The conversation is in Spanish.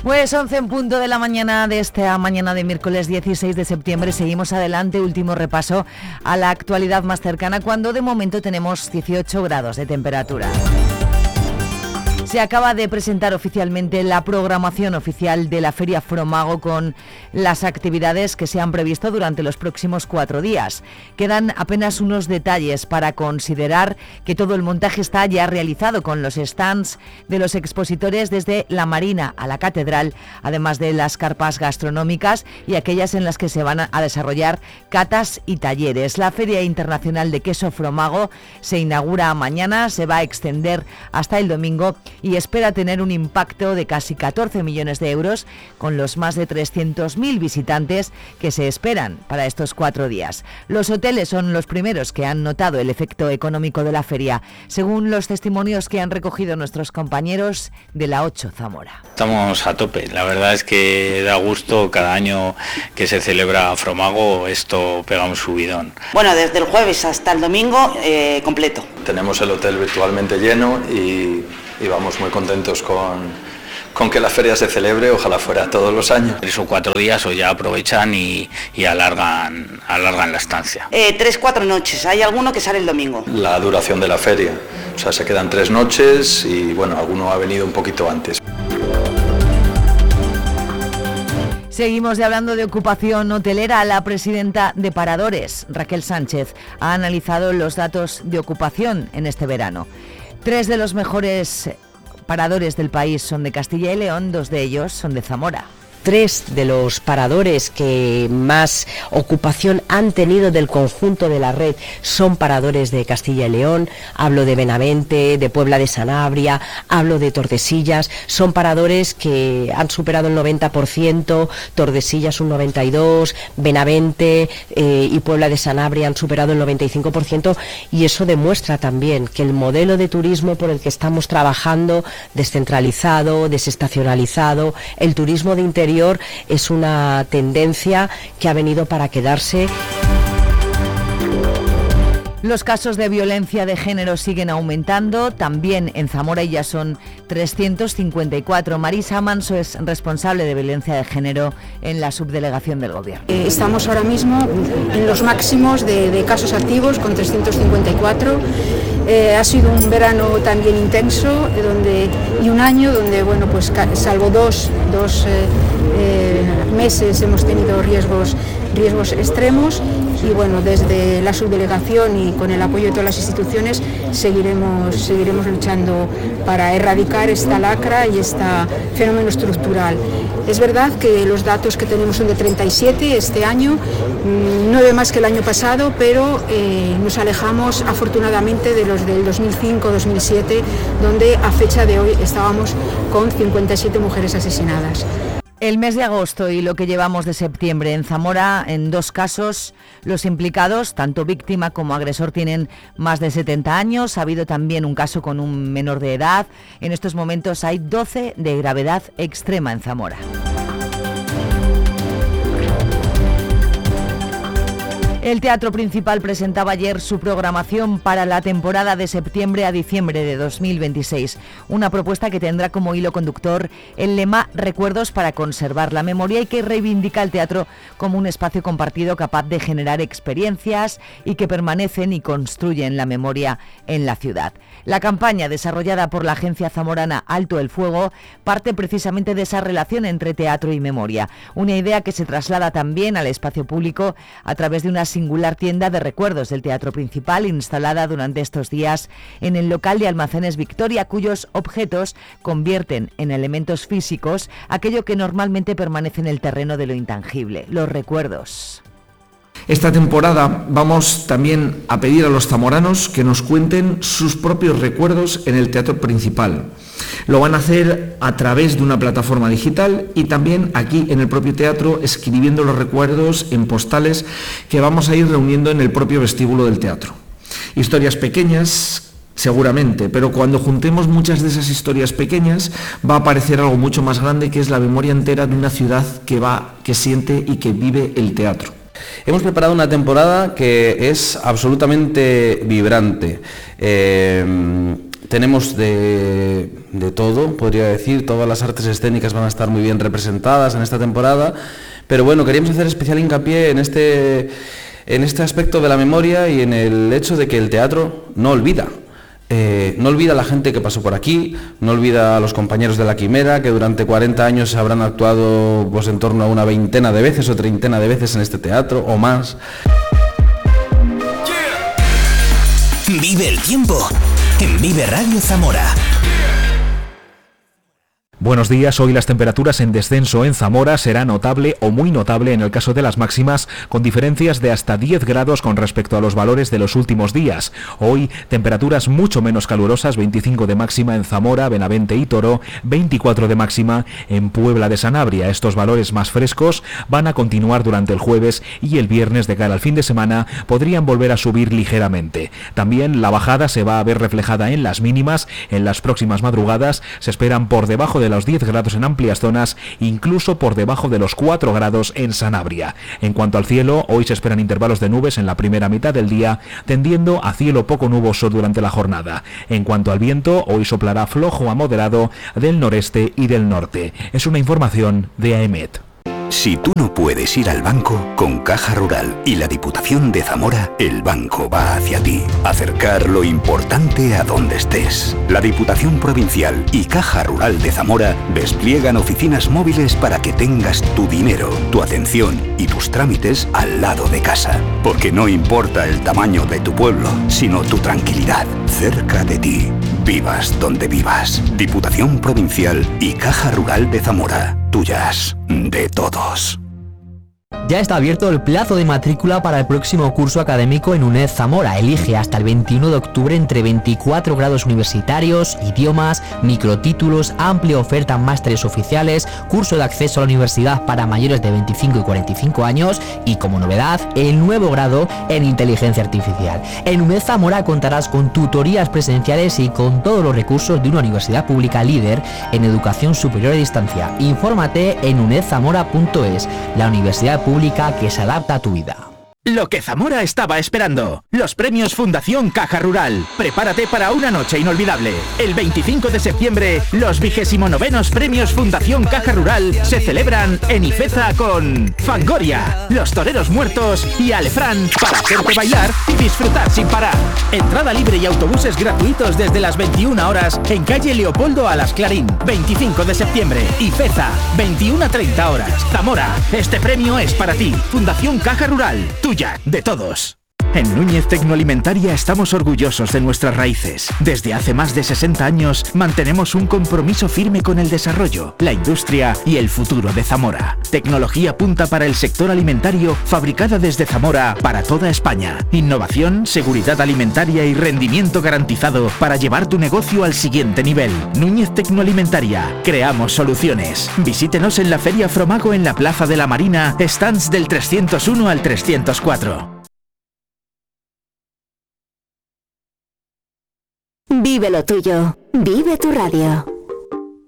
Pues 11 en punto de la mañana de esta mañana de miércoles 16 de septiembre. Seguimos adelante, último repaso a la actualidad más cercana, cuando de momento tenemos 18 grados de temperatura. Se acaba de presentar oficialmente la programación oficial de la Feria Fromago con las actividades que se han previsto durante los próximos 4 días. Quedan apenas unos detalles para considerar que todo el montaje está ya realizado, con los stands de los expositores desde la Marina a la Catedral, además de las carpas gastronómicas y aquellas en las que se van a desarrollar catas y talleres. La Feria Internacional de Queso Fromago se inaugura mañana, se va a extender hasta el domingo y espera tener un impacto de casi 14 millones de euros, con los más de 300.000 visitantes que se esperan para estos 4 días. Los hoteles son los primeros que han notado el efecto económico de la feria, según los testimonios que han recogido nuestros compañeros de la 8 Zamora. Estamos a tope, la verdad es que da gusto cada año que se celebra Fromago, esto pega un subidón. Bueno, desde el jueves hasta el domingo completo. Tenemos el hotel virtualmente lleno y vamos muy contentos con que la feria se celebre, ojalá fuera todos los años. 3 o 4 días o ya aprovechan y alargan la estancia. 3-4 noches, hay alguno que sale el domingo. La duración de la feria, o sea, se quedan 3 noches y bueno, alguno ha venido un poquito antes. Seguimos hablando de ocupación hotelera. La presidenta de Paradores, Raquel Sánchez, ha analizado los datos de ocupación en este verano. 3 de los mejores paradores del país son de Castilla y León, 2 de ellos son de Zamora. 3 de los paradores que más ocupación han tenido del conjunto de la red son paradores de Castilla y León. Hablo de Benavente, de Puebla de Sanabria, hablo de Tordesillas. Son paradores que han superado el 90%, Tordesillas un 92%, Benavente y Puebla de Sanabria han superado el 95%, y eso demuestra también que el modelo de turismo por el que estamos trabajando, descentralizado, desestacionalizado, el turismo de interior, es una tendencia que ha venido para quedarse. Los casos de violencia de género siguen aumentando, también en Zamora, y ya son 354. Marisa Manso es responsable de violencia de género en la subdelegación del Gobierno. Estamos ahora mismo en los máximos de casos activos, con 354. Ha sido un verano también intenso y un año donde, bueno, pues salvo dos meses hemos tenido riesgos extremos, y bueno, desde la subdelegación y con el apoyo de todas las instituciones seguiremos luchando para erradicar esta lacra y este fenómeno estructural. Es verdad que los datos que tenemos son de 37 este año, 9 más que el año pasado, pero nos alejamos afortunadamente de los del 2005-2007, donde a fecha de hoy estábamos con 57 mujeres asesinadas. El mes de agosto y lo que llevamos de septiembre en Zamora, en 2 casos, los implicados, tanto víctima como agresor, tienen más de 70 años. Ha habido también un caso con un menor de edad. En estos momentos hay 12 de gravedad extrema en Zamora. El Teatro Principal presentaba ayer su programación para la temporada de septiembre a diciembre de 2026. Una propuesta que tendrá como hilo conductor el lema Recuerdos para conservar la memoria, y que reivindica el teatro como un espacio compartido capaz de generar experiencias y que permanecen y construyen la memoria en la ciudad. La campaña, desarrollada por la agencia zamorana Alto el Fuego, parte precisamente de esa relación entre teatro y memoria. Una idea que se traslada también al espacio público a través de una singular tienda de recuerdos del Teatro Principal, instalada durante estos días en el local de Almacenes Victoria, cuyos objetos convierten en elementos físicos aquello que normalmente permanece en el terreno de lo intangible, los recuerdos. Esta temporada vamos también a pedir a los zamoranos que nos cuenten sus propios recuerdos en el Teatro Principal. Lo van a hacer a través de una plataforma digital y también aquí en el propio teatro, escribiendo los recuerdos en postales que vamos a ir reuniendo en el propio vestíbulo del teatro. Historias pequeñas, seguramente, pero cuando juntemos muchas de esas historias pequeñas va a aparecer algo mucho más grande, que es la memoria entera de una ciudad que siente y que vive el teatro. Hemos preparado una temporada que es absolutamente vibrante. tenemos de todo, podría decir, todas las artes escénicas van a estar muy bien representadas en esta temporada, pero bueno, queríamos hacer especial hincapié en este aspecto de la memoria y en el hecho de que el teatro no olvida. No olvida a la gente que pasó por aquí, no olvida a los compañeros de la Quimera, que durante 40 años habrán actuado pues en torno a una veintena de veces o treintena de veces en este teatro, o más. Vive el tiempo en Vive Radio Zamora. Buenos días, hoy las temperaturas en descenso en Zamora será notable o muy notable en el caso de las máximas, con diferencias de hasta 10 grados con respecto a los valores de los últimos días. Hoy temperaturas mucho menos calurosas, 25 de máxima en Zamora, Benavente y Toro, 24 de máxima en Puebla de Sanabria. Estos valores más frescos van a continuar durante el jueves y el viernes de cara al fin de semana podrían volver a subir ligeramente. También la bajada se va a ver reflejada en las mínimas. En las próximas madrugadas se esperan por debajo de los 10 grados en amplias zonas, incluso por debajo de los 4 grados en Sanabria. En cuanto al cielo, hoy se esperan intervalos de nubes en la primera mitad del día, tendiendo a cielo poco nuboso durante la jornada. En cuanto al viento, hoy soplará flojo a moderado del noreste y del norte. Es una información de AEMET. Si tú no puedes ir al banco, con Caja Rural y la Diputación de Zamora, el banco va hacia ti. Acercar lo importante a donde estés. La Diputación Provincial y Caja Rural de Zamora despliegan oficinas móviles para que tengas tu dinero, tu atención y tus trámites al lado de casa. Porque no importa el tamaño de tu pueblo, sino tu tranquilidad, cerca de ti. Vivas donde vivas. Diputación Provincial y Caja Rural de Zamora. Tuyas de todos. Ya está abierto el plazo de matrícula para el próximo curso académico en UNED Zamora. Elige hasta el 21 de octubre entre 24 grados universitarios, idiomas, microtítulos, amplia oferta en másteres oficiales, curso de acceso a la universidad para mayores de 25 y 45 años y, como novedad, el nuevo grado en inteligencia artificial. En UNED Zamora contarás con tutorías presenciales y con todos los recursos de una universidad pública líder en educación superior a distancia. Infórmate en unedzamora.es, la universidad pública que se adapta a tu vida. Lo que Zamora estaba esperando. Los premios Fundación Caja Rural. Prepárate para una noche inolvidable. El 25 de septiembre, los 29º premios Fundación Caja Rural se celebran en Ifeza con Fangoria, Los Toreros Muertos y Alefrán para hacerte bailar y disfrutar sin parar. Entrada libre y autobuses gratuitos desde las 21 horas en calle Leopoldo Alas Clarín. 25 de septiembre, Ifeza, 21 a 30 horas. Zamora, este premio es para ti. Fundación Caja Rural, tuya, de todos. En Núñez Tecnoalimentaria estamos orgullosos de nuestras raíces. Desde hace más de 60 años mantenemos un compromiso firme con el desarrollo, la industria y el futuro de Zamora. Tecnología punta para el sector alimentario, fabricada desde Zamora para toda España. Innovación, seguridad alimentaria y rendimiento garantizado para llevar tu negocio al siguiente nivel. Núñez Tecnoalimentaria, creamos soluciones. Visítenos en la Feria Fromago en la Plaza de la Marina, stands del 301 al 304. Vive lo tuyo. Vive tu radio.